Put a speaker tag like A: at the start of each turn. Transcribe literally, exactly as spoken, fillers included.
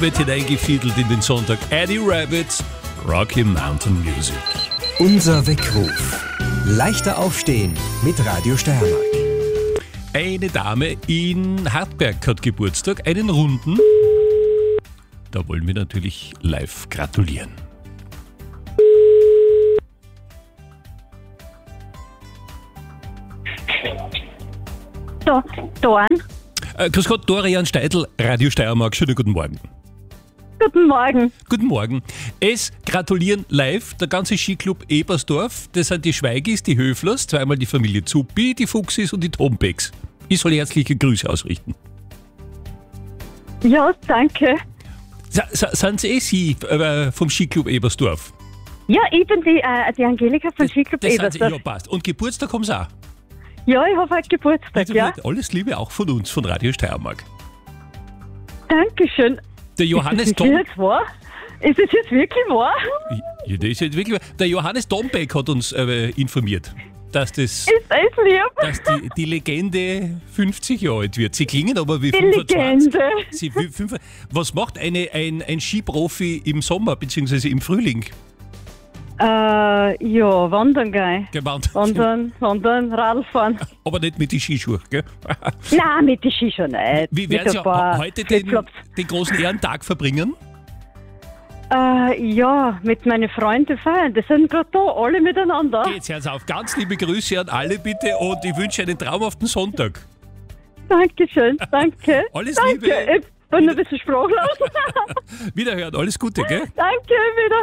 A: wird hineingefiedelt in den Sonntag. Eddie Rabbits, Rocky Mountain Music.
B: Unser Weckruf. Leichter aufstehen mit Radio Steiermark.
A: Eine Dame in Hartberg hat Geburtstag, einen runden. Da wollen wir natürlich live gratulieren.
C: So, Dorn.
A: Äh, grüß Gott, Dorian Steidl, Radio Steiermark. Schönen guten Morgen.
C: Guten Morgen.
A: Guten Morgen. Es gratulieren live der ganze Skiclub Ebersdorf. Das sind die Schweigis, die Höflers, zweimal die Familie Zuppi, die Fuchsis und die Tombecks. Ich soll herzliche Grüße ausrichten.
C: Ja, danke.
A: S- s- sind Sie eh Sie äh, vom Skiclub Ebersdorf?
C: Ja, ich bin die, äh, die Angelika von Skiclub
A: Das sind Sie,
C: Ebersdorf.
A: ja, passt. Und Geburtstag haben Sie auch.
C: Ja, ich habe heute Geburtstag,
A: Also,
C: ja.
A: alles Liebe auch von uns, von Radio Steiermark.
C: Dankeschön.
A: Der Johannes
C: Ist das
A: Tom...
C: jetzt wahr? Ist es jetzt wirklich wahr?
A: Ja, das ist jetzt wirklich... Der Johannes Dombeck hat uns äh, informiert, dass das...
C: Ist das lieb?
A: dass die, die Legende fünfzig Jahre alt wird. Sie klingen aber wie
C: Die
A: fünfundzwanzig.
C: Legende.
A: Sie, wie fünf, was macht eine, ein, ein Skiprofi im Sommer bzw. im Frühling?
C: Äh, ja, wandern gehen.
A: Gewandt.
C: Wandern, wandern, Radfahren.
A: Aber nicht mit den Skischuhen, gell?
C: Nein, mit den Ski schon nicht.
A: Wie
C: Mit
A: werden
C: ein
A: Sie
C: paar
A: heute den,
C: Flipflops.
A: den großen Ehrentag verbringen?
C: Äh, ja, mit meinen Freunden feiern. Die sind gerade da, alle miteinander.
A: Jetzt hören Sie auf. Ganz liebe Grüße an alle bitte und ich wünsche einen traumhaften Sonntag.
C: Dankeschön, danke.
A: Alles
C: danke.
A: Liebe.
C: Ich bin ein bisschen sprachlos.
A: Wiederhören, alles Gute, gell?
C: Danke, wieder.